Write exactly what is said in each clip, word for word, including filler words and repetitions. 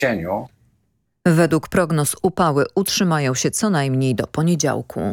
cieniu. Według prognoz upały utrzymają się co najmniej do poniedziałku.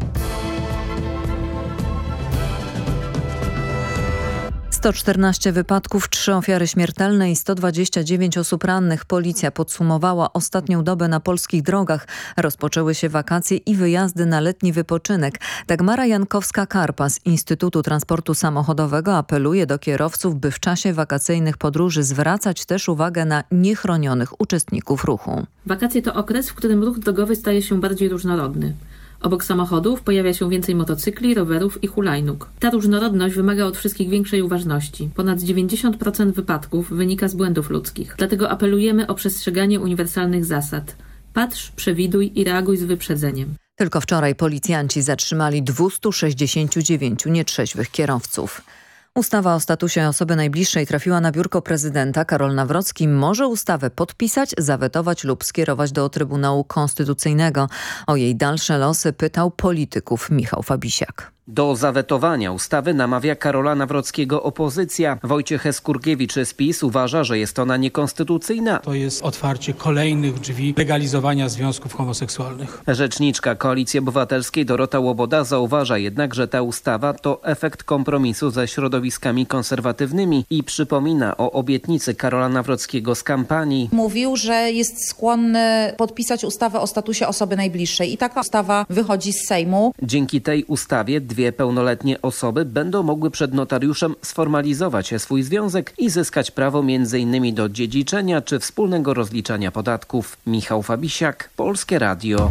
sto czternaście wypadków, trzy ofiary śmiertelne i sto dwadzieścia dziewięć osób rannych. Policja podsumowała ostatnią dobę na polskich drogach. Rozpoczęły się wakacje i wyjazdy na letni wypoczynek. Dagmara Jankowska-Karpa z Instytutu Transportu Samochodowego apeluje do kierowców, by w czasie wakacyjnych podróży zwracać też uwagę na niechronionych uczestników ruchu. Wakacje to okres, w którym ruch drogowy staje się bardziej różnorodny. Obok samochodów pojawia się więcej motocykli, rowerów i hulajnóg. Ta różnorodność wymaga od wszystkich większej uważności. Ponad dziewięćdziesiąt procent wypadków wynika z błędów ludzkich. Dlatego apelujemy o przestrzeganie uniwersalnych zasad. Patrz, przewiduj i reaguj z wyprzedzeniem. Tylko wczoraj policjanci zatrzymali dwieście sześćdziesiąt dziewięć nietrzeźwych kierowców. Ustawa o statusie osoby najbliższej trafiła na biurko prezydenta. Karol Nawrocki może ustawę podpisać, zawetować lub skierować do Trybunału Konstytucyjnego. O jej dalsze losy pytał polityków Michał Fabisiak. Do zawetowania ustawy namawia Karola Nawrockiego opozycja. Wojciech Skurkiewicz z PiS uważa, że jest ona niekonstytucyjna. To jest otwarcie kolejnych drzwi legalizowania związków homoseksualnych. Rzeczniczka Koalicji Obywatelskiej Dorota Łoboda zauważa jednak, że ta ustawa to efekt kompromisu ze środowiskami konserwatywnymi i przypomina o obietnicy Karola Nawrockiego z kampanii. Mówił, że jest skłonny podpisać ustawę o statusie osoby najbliższej i taka ustawa wychodzi z Sejmu. Dzięki tej ustawie dwie pełnoletnie osoby będą mogły przed notariuszem sformalizować swój związek i zyskać prawo między innymi do dziedziczenia czy wspólnego rozliczania podatków. Michał Fabisiak, Polskie Radio.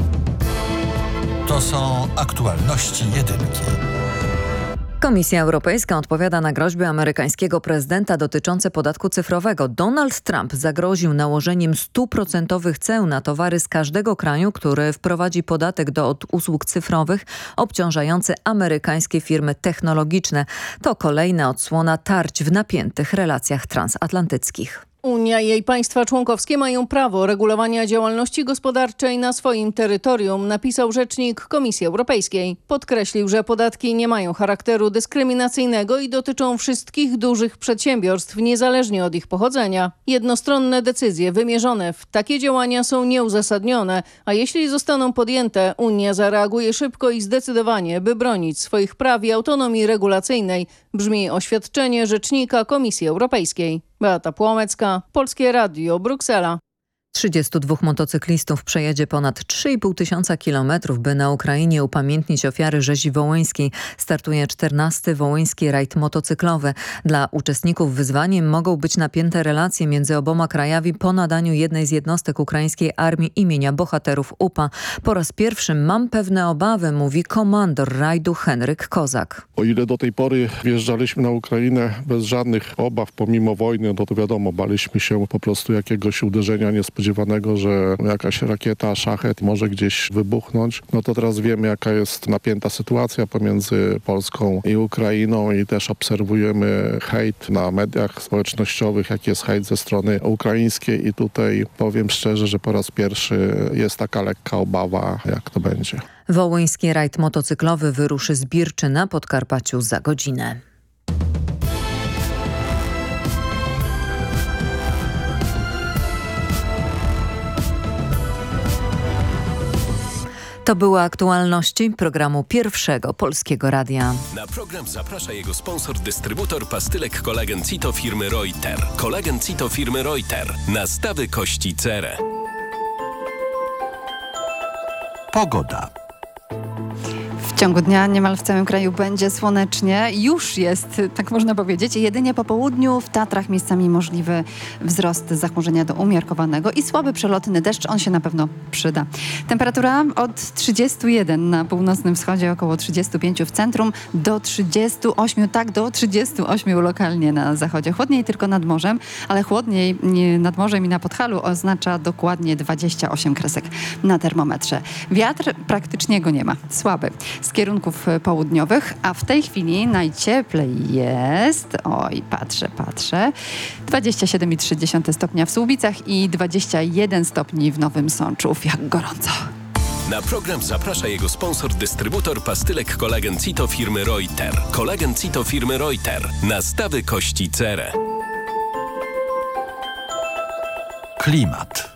To są aktualności jedynki. Komisja Europejska odpowiada na groźby amerykańskiego prezydenta dotyczące podatku cyfrowego. Donald Trump zagroził nałożeniem stuprocentowych ceł na towary z każdego kraju, który wprowadzi podatek do od usług cyfrowych obciążający amerykańskie firmy technologiczne. To kolejna odsłona tarć w napiętych relacjach transatlantyckich. Unia i jej państwa członkowskie mają prawo regulowania działalności gospodarczej na swoim terytorium, napisał rzecznik Komisji Europejskiej. Podkreślił, że podatki nie mają charakteru dyskryminacyjnego i dotyczą wszystkich dużych przedsiębiorstw, niezależnie od ich pochodzenia. Jednostronne decyzje wymierzone w takie działania są nieuzasadnione, a jeśli zostaną podjęte, Unia zareaguje szybko i zdecydowanie, by bronić swoich praw i autonomii regulacyjnej, brzmi oświadczenie rzecznika Komisji Europejskiej. Beata Płomecka, Polskie Radio, Bruksela. trzydziestu dwóch motocyklistów przejedzie ponad trzy i pół tysiąca kilometrów, by na Ukrainie upamiętnić ofiary rzezi wołyńskiej. Startuje czternasty wołyński rajd motocyklowy. Dla uczestników wyzwaniem mogą być napięte relacje między oboma krajami po nadaniu jednej z jednostek ukraińskiej armii imienia bohaterów U P A. Po raz pierwszy mam pewne obawy, mówi komandor rajdu Henryk Kozak. O ile do tej pory wjeżdżaliśmy na Ukrainę bez żadnych obaw, pomimo wojny, no to wiadomo, baliśmy się po prostu jakiegoś uderzenia niespodziewanego, że jakaś rakieta, szachet może gdzieś wybuchnąć. No to teraz wiemy, jaka jest napięta sytuacja pomiędzy Polską i Ukrainą i też obserwujemy hejt na mediach społecznościowych, jaki jest hejt ze strony ukraińskiej i tutaj powiem szczerze, że po raz pierwszy jest taka lekka obawa, jak to będzie. Wołyński rajd motocyklowy wyruszy z Birczy na Podkarpaciu za godzinę. To były aktualności programu Pierwszego Polskiego Radia. Na program zaprasza jego sponsor, dystrybutor pastylek Kolagen Cito firmy Reuter. Kolagen Cito firmy Reuter. Nastawy kości cerę. Pogoda. W ciągu dnia niemal w całym kraju będzie słonecznie. Już jest, tak można powiedzieć. Jedynie po południu w Tatrach miejscami możliwy wzrost zachmurzenia do umiarkowanego i słaby przelotny deszcz. On się na pewno przyda. Temperatura od trzydziestu jeden na północnym wschodzie, około trzydziestu pięciu w centrum, do trzydziestu ośmiu, tak do trzydziestu ośmiu lokalnie na zachodzie. Chłodniej tylko nad morzem, ale chłodniej nad morzem i na Podhalu oznacza dokładnie dwadzieścia osiem kresek na termometrze. Wiatr praktycznie go nie ma. Słaby. Z kierunków południowych, a w tej chwili najcieplej jest, oj, patrzę, patrzę, dwadzieścia siedem i trzy dziesiąte stopnia w Słubicach i dwadzieścia jeden stopni w Nowym Sączu. Jak gorąco. Na program zaprasza jego sponsor, dystrybutor pastylek Kolagen Cito firmy Reuter. Kolagen Cito firmy Reuter. Nastawy kości cerę. Klimat.